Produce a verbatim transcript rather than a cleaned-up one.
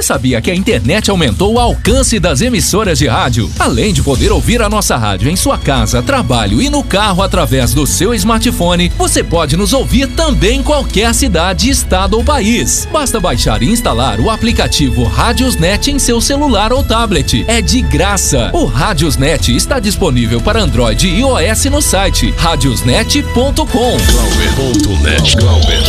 sabia que a internet aumentou o alcance das emissoras de rádio? Além de poder ouvir a nossa rádio em sua casa, trabalho e no carro através do seu smartphone, você pode nos ouvir também em qualquer cidade, estado ou país. Basta baixar e instalar o aplicativo Radiosnet em seu celular ou tablet. É de graça. O Radiosnet está disponível para Android e iOS no site radiosnet ponto com.